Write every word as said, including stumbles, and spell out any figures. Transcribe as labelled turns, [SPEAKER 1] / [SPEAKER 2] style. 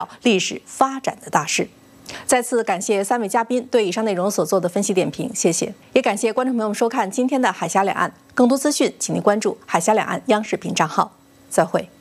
[SPEAKER 1] 历史发展的大势。再次感谢三位嘉宾对以上内容所做的分析点评，谢谢。也感谢观众朋友们收看今天的海峡两岸，更多资讯请您关注海峡两岸央视频账号。再会。